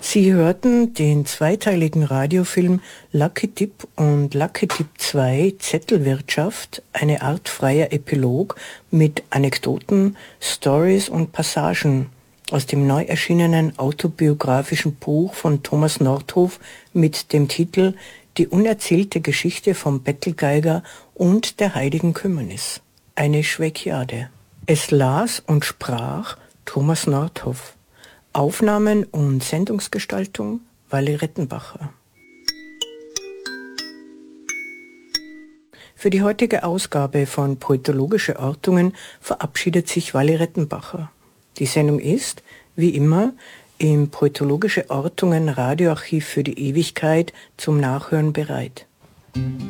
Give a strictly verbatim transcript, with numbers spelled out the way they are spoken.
Sie hörten den zweiteiligen Radiofilm Lucky Dip und Lucky Dip zwei Zettelwirtschaft, eine Art freier Epilog mit Anekdoten, Stories und Passagen aus dem neu erschienenen autobiografischen Buch von Thomas Nordhoff mit dem Titel Die unerzählte Geschichte vom Bettelgeiger und der heiligen Kümmernis. Eine Schwächiade. Es las und sprach Thomas Nordhoff. Aufnahmen und Sendungsgestaltung Walli Rettenbacher. Für die heutige Ausgabe von Poetologische Ortungen verabschiedet sich Walli Rettenbacher. Die Sendung ist, wie immer, im Poetologische Ortungen Radioarchiv für die Ewigkeit zum Nachhören bereit.